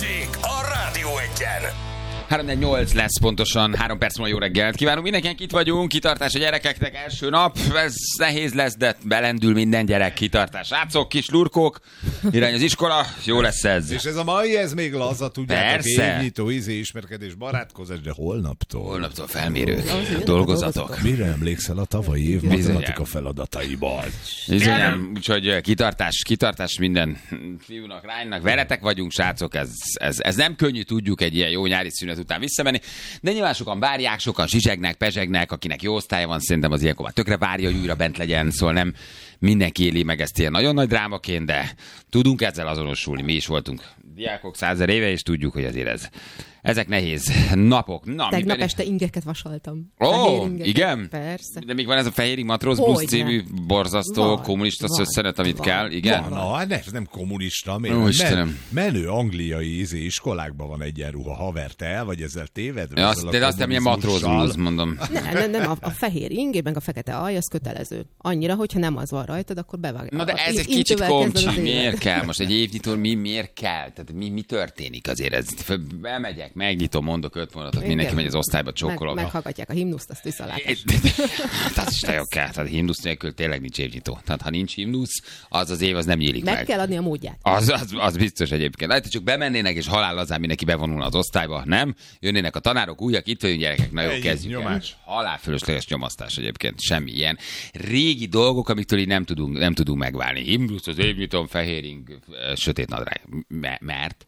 Balázsék a Rádió Egyen. 3-4-8 lesz pontosan, 3 perc múlva jó reggelt kívánunk. Mindenkinek itt vagyunk, kitartás a gyerekeknek, első nap, ez nehéz lesz, de belendül minden gyerek, kitartás. Rácok, kis lurkók, irány az iskola, jó lesz ez. És ez a mai, ez még laza, tudjátok, Persze. évnyitó, ismerkedés, barátkozás, de holnaptól. Holnaptól felmérők, dolgozatok. Mire emlékszel a tavalyi év matematika feladataiban? Bizonyám, úgyhogy kitartás minden fiúnak, lánynak, veletek vagyunk, srácok, ez nem könnyű, tudjuk egy ilyen jó nyári szünet után visszamenni, de nyilván sokan várják, sokan zsizsegnek, pezsegnek, akinek jó osztálya van, szerintem az ilyenkor már tökre várja, hogy újra bent legyen, szóval nem mindenki éli meg ezt ilyen nagyon nagy drámaként, de tudunk ezzel azonosulni, mi is voltunk diákok 100 000 éve, és tudjuk, hogy azért ezek nehéz napok. Na, tegnap este ingeket vasaltam. Ó, igen? Persze. De még van ez a Fehéri Matróz Blues című borzasztó Van, kommunista van, szösszenet, amit van, kell, igen? Na, ez nem kommunista, Ó, Istenem. menő angliai iskolákban van egyenruha, haver, te el vagy ezzel tévedve? De azt nem ilyen Matróz Blues, mondom. Nem, a fehér ingé, meg a fekete alj, az kötelező. Annyira, hogyha nem az van rajtad, akkor bevág. Na de ez egy kicsit komcsi, miért kell? Most egy évnyitón miért kell? Tehát mi történik azért? Elmegyek, megnyitom, mondok 5 mondatot, mindenki megy az osztályba, csókolom. Meghallgatják a himnuszt, azt viszalátás. Tehát is nagyon kell. Tehát himnusz nélkül tényleg nincs évnyitó. Tehát ha nincs himnusz, az év az nem nyílik meg. Meg kell adni a módját. Az biztos egyébként. Hát, csak bemennének, és halál lazán mindenki bevonulna az osztályba, nem? Jönnének a tanárok, újak, itt vagyunk gyerekek, na jó, kezdjük el. Halálfölösleges nyomasztás egyébként, semmi ilyen. Régi dolgok, amiktől így nem tudunk megválni. Himnusz, az évnyitón, fehéring, sötét nadrág. Mert?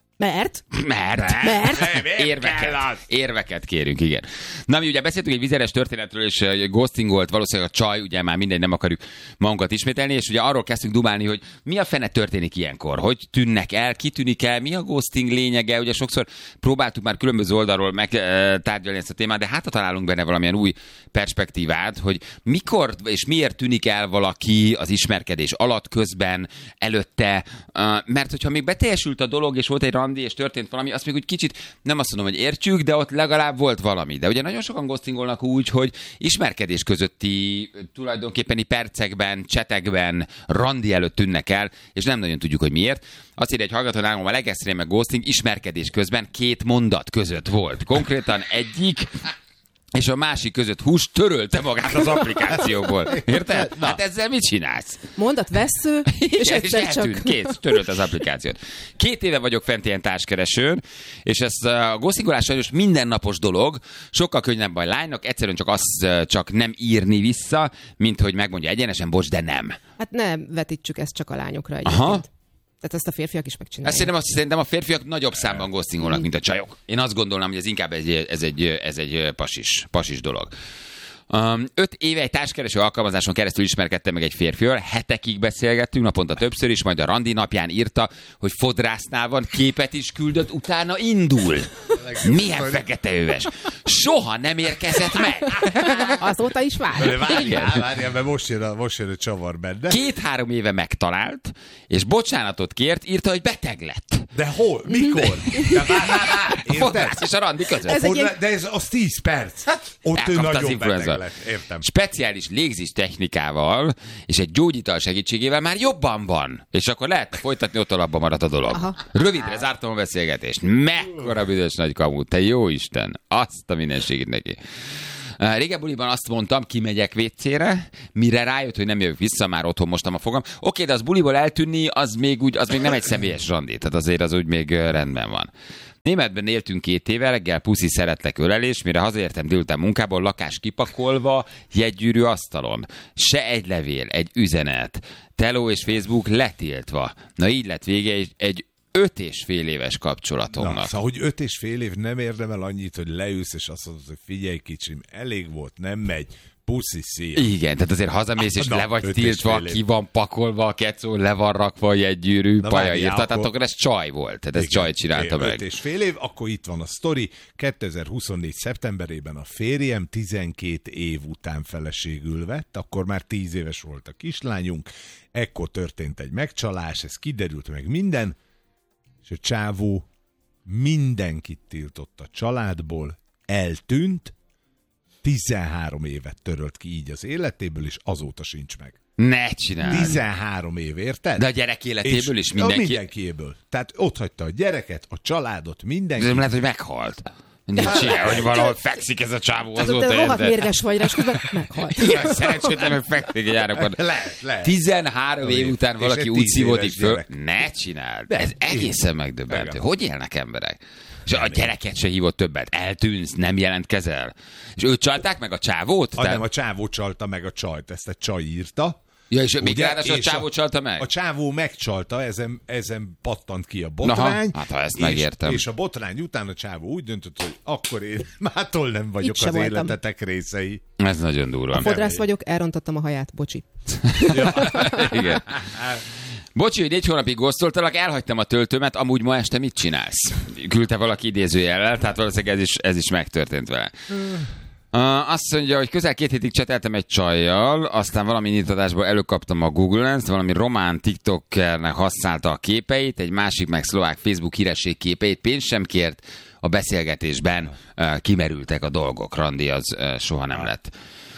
Érveket kérünk, igen. Na, mi ugye beszéltünk egy vizeres történetről, és ghostingolt valószínűleg a csaj, ugye már mindegy, nem akarjuk magunkat ismételni, és ugye arról kezdtünk dumálni, hogy mi a fene történik ilyenkor, hogy tűnnek el, ki tűnik el, mi a ghosting lényege, ugye sokszor próbáltuk már különböző oldalról megtárgyalni ezt a témát, de hát találunk benne valamilyen új perspektívát, hogy mikor és miért tűnik el valaki az ismerkedés alatt, közben, előtte, mert hogyha még beteljesült a dolog, és volt egy randi, és történt valami, azt még úgy kicsit nem azt mondom, hogy értjük, de ott legalább volt valami. De ugye nagyon sokan ghostingolnak úgy, hogy ismerkedés közötti tulajdonképpeni percekben, csetekben, randi előtt tűnnek el, és nem nagyon tudjuk, hogy miért. Azt írja egy hallgató, nálom a legextrémebb ghosting ismerkedés közben 2 mondat között volt. Konkrétan egyik és a másik között hús törölte magát az applikációból. Érted? Hát ezzel mit csinálsz? Mondat vessző, és egyszer csak... Kész, törölt az applikációt. 2 éve vagyok fent ilyen társkeresőn, és ez a ghostingolás sajnos mindennapos dolog, sokkal könnyebb a lánynak, egyszerűen csak nem írni vissza, mint hogy megmondja egyenesen, bocs, de nem. Hát ne vetítsük ezt csak a lányokra egyébként. Aha. Tehát ezt a férfiak is megcsinálják. Szerintem a férfiak nagyobb számban ghostingolnak, mint a csajok. Én azt gondolnám, hogy ez inkább ez egy pasis dolog. 5 éve egy társkereső alkalmazáson keresztül ismerkedtem meg egy férfival, hetekig beszélgettünk, naponta többször is, majd a randi napján írta, hogy fodrásznál van, képet is küldött, utána indul. Milyen feketeöves. Soha nem érkezett meg. Azóta is vár. Várjál, mert most jön a csavar benne. 2-3 éve megtalált, és bocsánatot kért, írta, hogy beteg lett. De hol? Mikor? A fodrász és a randi között. De ez az 10 perc. Ott ő Elkapta az nagyon influenza. beteg lett. Értem. Speciális légzés technikával és egy gyógyital segítségével már jobban van. És akkor lehetne folytatni, ott abban maradt a dolog. Aha. Rövidre zártam a beszélgetést. Mekkora büdös nagy kamu, te jó Isten. Azt a mindenségét neki. Régen buliban azt mondtam, kimegyek vécére, mire rájött, hogy nem jövök vissza, már otthon mostam a fogam. Oké, de az buliból eltűnni, az még nem egy személyes randi, tehát azért az úgy még rendben van. Németben éltünk 2 éve, reggel puszi szeretlek ölelés, mire hazaértem délután munkából, lakás kipakolva, jegygyűrű asztalon. Se egy levél, egy üzenet, teló és Facebook letiltva. Na így lett vége egy 5,5 éves kapcsolatomnak. Na, szóval, hogy 5,5 év nem érdemel annyit, hogy leülsz, és azt mondod, hogy figyelj kicsim, elég volt, nem megy, puszi, szia. Igen, tehát azért hazamész, és le vagy tiltva, ki van pakolva a kecó, le van rakva a jegygyűrű, paja írta, tehát akkor ez csaj volt, tehát ez csaj csinálta meg. 5,5 év, akkor itt van a sztori, 2024. szeptemberében a férjem 12 év után feleségül vett, akkor már 10 éves volt a kislányunk, ekkor történt egy megcsalás, ez kiderült meg minden, és a csávó mindenkit tiltott a családból, eltűnt, 13 évet törölt ki így az életéből, és azóta sincs meg. Ne csinálj. 13 év, érted? De a gyerek életéből is mindenki. Mindenkiéből. Tehát ott hagyta a gyereket, a családot, mindenki. Nem lehet, hogy meghalt. Nincs ilyen, hogy valahol fekszik ez a csávó azóta. Te rohadt mérges vagy, és közben meghalt. Igen, szerencsétlenül fekszik egy árokon. Lehet. 13 év után És valaki egy úgy 10 szívódik éves föl. gyerek. Ne csináld. Ez egészen megdöbbentő. Igen. Hogy élnek emberek? És a gyereket se hívott többet. Eltűnsz, nem jelentkezel. És őt csalták meg a csávót? Nem, a csávó csalta meg a csajt. Ezt egy csaj írta. Ja, és még Ugye? ráadásul a És csávó csalta meg? A csávó megcsalta, ezen pattant ki a botrány. Naha, hát ha ezt megértem. És a botrány után a csávó úgy döntött, hogy akkor én mától nem vagyok Itt se az voltam. életetek részei. Ez nagyon durva. Fodrász vagyok, elrontottam a haját, bocsi. Igen. Bocsi, hogy 4 hónapig gosztoltalak, elhagytam a töltőmet, amúgy ma este mit csinálsz? Küldte valaki idézőjellel, tehát valószínűleg ez is megtörtént vele. Azt mondja, hogy közel 2 hétig cseteltem egy csajjal, aztán valami nyitadásból előkaptam a Google Lens-t, valami román tiktokernek használta a képeit, egy másik meg szlovák Facebook híresség képeit, pénzt sem kért, a beszélgetésben kimerültek a dolgok, randi az soha nem lett.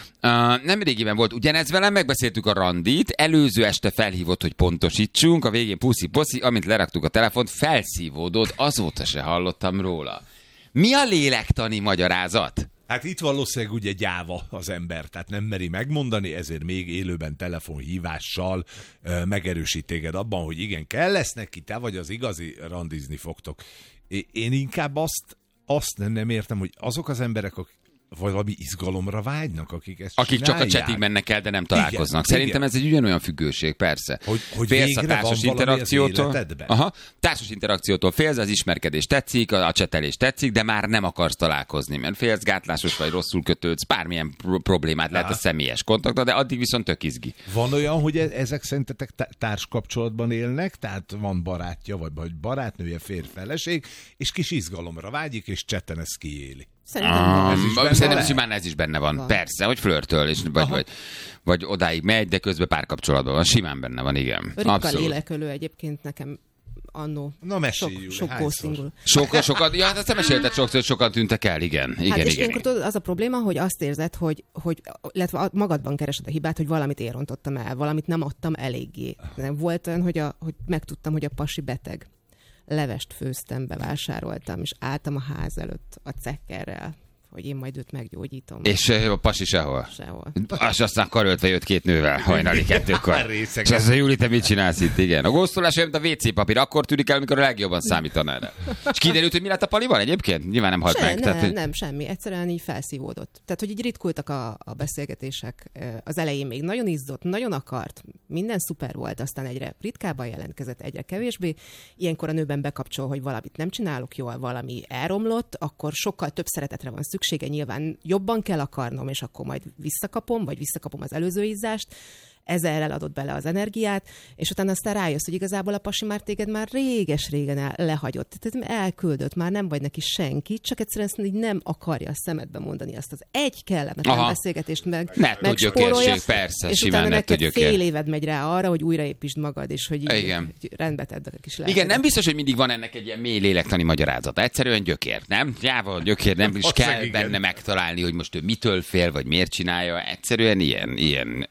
Nem régiben volt ugyanez velem, megbeszéltük a randit, előző este felhívott, hogy pontosítsunk, a végén puszi-poszi, amint leraktuk a telefont, felszívódott, azóta se hallottam róla. Mi a lélektani magyarázat? Hát itt valószínűleg ugye gyáva az ember, tehát nem meri megmondani, ezért még élőben telefonhívással megerősít téged abban, hogy igen, kell lesz neki, te vagy az igazi, randizni fogtok. Én inkább azt nem értem, hogy azok az emberek, akik valami izgalomra vágynak, akik ezt Akik csinálják. csak a csetig mennek el, de nem találkoznak. Igen, Szerintem ez egy ugyanolyan függőség, persze. Hogy félsz a végre társas van valami az interakciótól. életedben. Aha, társas interakciótól félsz, az ismerkedés tetszik, a csetelés tetszik, de már nem akarsz találkozni, mert félsz, gátlásos vagy, rosszul kötődsz, bármilyen problémát lehet a személyes kontaktban, de addig viszont tök izgi. Van olyan, hogy ezek szerintetek társkapcsolatban élnek, tehát van barátja, vagy barátnője, férj, feleség, és kis izgalomra vágyik, és cseten ezt kiéli. Szerintem Simán ez is benne van. Persze, hogy flörtöl, és vagy odáig megy, de közben párkapcsolatban van. Simán benne van, igen. Ritka Abszolút. lélekölő egyébként nekem annó. Na mesélj, Sok ghostingul. Sokat, ja, hát azt nem mesélted sokszor, hogy sokan tűntek el, igen. És Igen. ilyenkor tudod, az a probléma, hogy azt érzed, hogy illetve magadban keresed a hibát, hogy valamit én rontottam el, valamit nem adtam eléggé. Volt olyan, hogy megtudtam, hogy a pasi beteg. Levest főztem, bevásároltam, és álltam a ház előtt a cekkerrel, hogy én majd őt meggyógyítom. És a pasi sehol? Sehol. És aztán karöltve jött 2 nővel hajnali 2-kor. És azt a Júli, te mit csinálsz itt? Igen. A góztolás olyan, mint a WC papír, akkor tűnik el, amikor a legjobban számítaná erre. És kiderült, hogy mi lett a palival egyébként? Nyilván nem halt meg. Nem, semmi. Egyszerűen így felszívódott. Tehát, hogy így ritkultak a beszélgetések. Az elején még nagyon izzott, nagyon akart, minden szuper volt, aztán egyre ritkábban jelentkezett, egyre kevésbé. Ilyenkor a nőben bekapcsol, hogy valamit nem csinálok jól, valami elromlott, akkor sokkal több szeretetre van szüksége, nyilván jobban kell akarnom, és akkor majd visszakapom az előző izzást. Ezerrel adott bele az energiát, és utána aztán rájössz, hogy igazából a pasi már téged már réges-régen lehagyott. Tehát elküldött, már nem vagy neki senki, csak egyszerűen így nem akarja a szemedbe mondani azt az egy kellemetlen beszélgetést megspórolja, persze, és simán utána neked gyökér. fél éved megy rá arra, hogy újraépítsd magad, és hogy rendbe tedd a kis lelkedet. Igen, nem biztos, hogy mindig van ennek egy ilyen mély lélektani magyarázata. Egyszerűen gyökér, nem? Gyáva gyökér, nem is kell benne megtalálni, hogy most ő mitől fél, vagy miért csinálja. Egyszerűen ilyen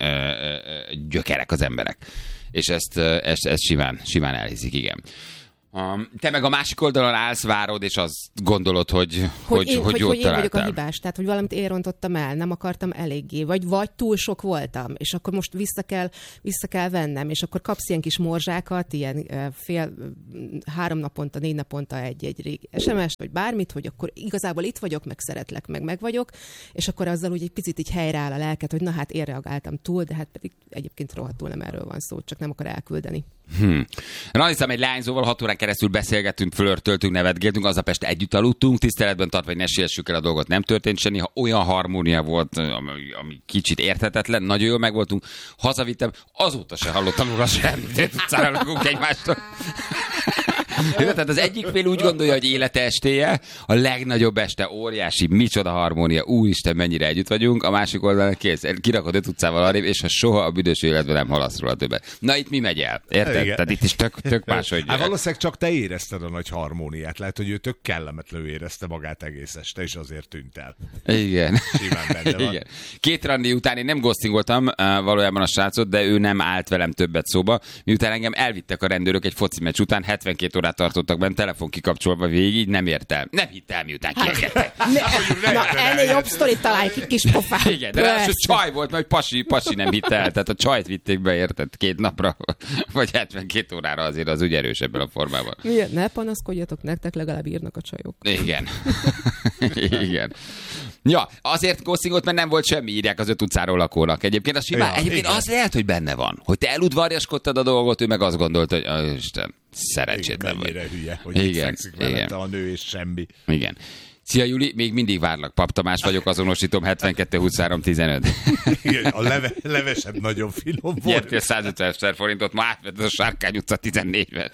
gyökerek az emberek. És ezt simán elhiszik, igen. Te meg a másik oldalon állsz, várod, és azt gondolod, hogy jót én találtál. vagyok a hibás, tehát hogy valamit én rontottam el, nem akartam eléggé, vagy túl sok voltam, és akkor most vissza kell vennem, és akkor kapsz ilyen kis morzsákat, ilyen 3 naponta, 4 naponta egy SMS-t, vagy bármit, hogy akkor igazából itt vagyok, meg szeretlek, meg vagyok, és akkor azzal úgy egy picit így helyreáll a lelket, hogy na hát én reagáltam túl, de hát pedig egyébként rohadtul nem erről van szó, csak nem akar elküldeni. Randiztam egy lányzóval, 6 órán keresztül beszélgettünk, flörtöltünk, nevetgéltünk, aznap este együtt aludtunk, tiszteletben tartva, hogy ne siessük el a dolgot, nem történt semmi, ha olyan harmónia volt, ami kicsit érthetetlen, nagyon jól megvoltunk, hazavittem, azóta se hallottam róla semmit, száralogunk egymástól. Tehát az egyik fél úgy gondolja, hogy élete estéje, a legnagyobb este, óriási, micsoda harmónia, úristen, mennyire együtt vagyunk, a másik oldalon kész, kirakod 5 utcával arrébb, és ha soha a büdös életben nem halasz róla többet. Na itt mi megy el? Érted? Igen. Tehát itt is tök máshogy. Hát valószínűleg csak te érezted a nagy harmóniát. Lehet, hogy ő tök kellemetlenül érezte magát egész este, és azért tűnt el. Igen. Simán benne van. Igen. 2 randi után én nem ghostingoltam valójában a srácot, de ő nem állt velem többet szóba. Miután engem elvittek a rendőrök egy foci meccs után, 72 órát tartottak benne, telefon kikapcsolva végig, nem ért el. Nem hitt el, miután kiengedtek. Na, ennél jobb sztorit találj ki, kis pofán. Igen, de ráadásul csaj volt, mert pasi nem hitt el. Tehát a csajt vitték be, érted, 2 napra, vagy 72 órára azért az úgy erős ebben a formában. Milyen? Ne panaszkodjatok, nektek legalább írnak a csajok. Igen. Igen. Ja, azért ghostingolt, mert nem volt semmi, írják az 5 utcáról lakónak. Egyébként az simán, egyébként az lehet, hogy benne van, hogy te eludvarjaskodtad a dolgot, ő meg azt gondolta, hogy Isten, szerencsétlen vagy. Mennyire hülye, hogy itt fekszik mellette a nő és semmi. Igen. Szia Juli, még mindig várlak. Pap Tamás vagyok, azonosítom 72 23 15. Igen, a levesed nagyon finom volt. Nyertél 150 000 forintot, ma átvetted a Sárkány utca 14-ben.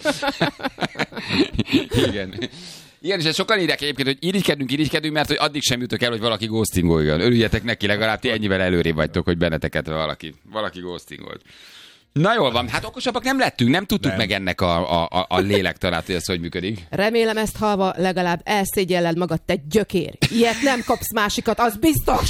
Igen. Igen, és sokan írják egyébként, hogy irigykedünk, mert hogy addig sem jutok el, hogy valaki ghostingoljon. Örüljetek neki, legalább ti ennyivel előrébb vagytok, hogy benneteket valaki ghostingolt. Na jól van, hát okosabbak nem lettünk, nem tudtuk meg ennek a lélektanát, hogy ez hogy működik. Remélem ezt halva legalább elszégyelled magad, te gyökér. Ilyet nem kapsz másikat, az biztos.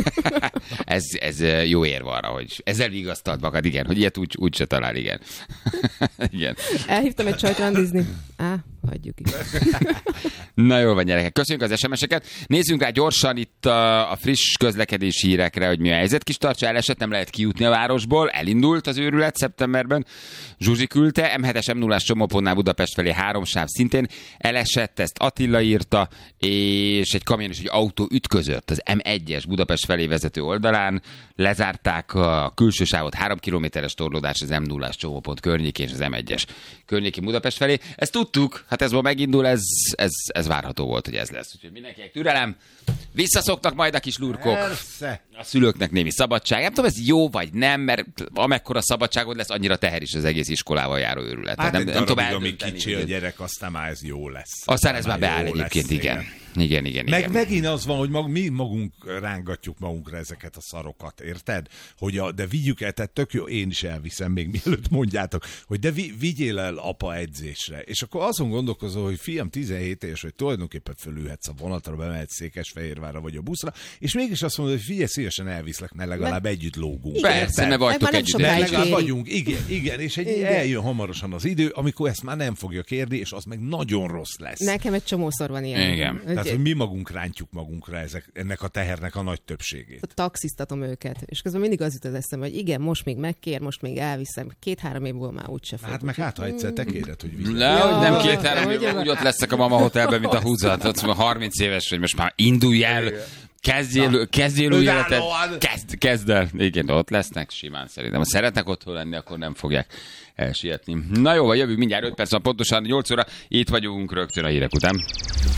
Ez jó érv arra, hogy ezzel vigasztald magad, igen, hogy ilyet úgy se talál, igen. Igen. Elhívtam egy csajt randizni. Hagyjuk is. Na jól van, gyerekek. Köszönjük az SMS-eket. Nézzünk rá gyorsan itt a friss közlekedési hírekre, hogy mi a helyzet. Kis Tartsa elesett, nem lehet kijutni a városból. Elindult az őrület szeptemberben. Zsuzsi küldte. M7-es M0-ás csomópontnál Budapest felé 3 sáv szintén elesett, ezt Attila írta, és egy kamion és egy autó ütközött az M1-es Budapest felé vezető oldalán. Lezárták a külső sávot, 3 kilométeres torlódás az M0-ás csomópont környékén és az M1-es környéki Budapest felé. Ezt tudtuk, hát ez ma megindul, ez várható volt, hogy ez lesz. Úgyhogy mindenkinek türelem, visszaszoknak majd a kis lurkok. Persze. A szülőknek némi szabadság. Nem tudom, ez jó vagy nem, mert amekkora szabadságod lesz, annyira teher is az egész iskolával járó őrület. Hát nem tudom amíg kicsi a gyerek, aztán már ez jó lesz. Aztán ez már beáll egyébként, igen. Igen. Megint az van, hogy mi magunk rángatjuk magunkra ezeket a szarokat, érted? De vigyük el, tehát tök jó, én is elviszem, még mielőtt mondjátok, hogy de vigyél el apa edzésre. És akkor azon gondolkozol, hogy fiam 17 éves, hogy tulajdonképpen fölülhetsz a vonatra, bemehetsz Székesfehérvárra vagy a buszra, és mégis azt mondod, hogy figyelj, szívesen elviszlek, mert legalább együtt lógunk. Persze, ne vagytok együtt. Legalább vagyunk, igen, és eljön hamarosan az idő, amikor ezt már nem fogja kérni, és az meg nagyon rossz lesz. Nekem egy csomószor van ilyen. Igen. Tehát, hogy mi magunk rántjuk magunkra ennek a tehernek a nagy többségét. Taxisztatom őket, és közben mindig az jut az eszembe, hogy igen, most még megkér, most még elviszem, 2-3 év múlva már úgyse fog. Hát meg ha egyszer te kéred, hogy vigyél. Nem 2-3 év, úgy ott leszek a mama hotelben, mint a húzat, ott 30 éves, hogy most már indulj el, kezdjél új életet, kezd el. Igen, ott lesznek simán szerintem. Ha szeretnek otthon lenni, akkor nem fogják elsietni. Na jó, jövünk mindjárt 5 perc, pontosan 8 óra, itt vagyunk rögtön a hírek után.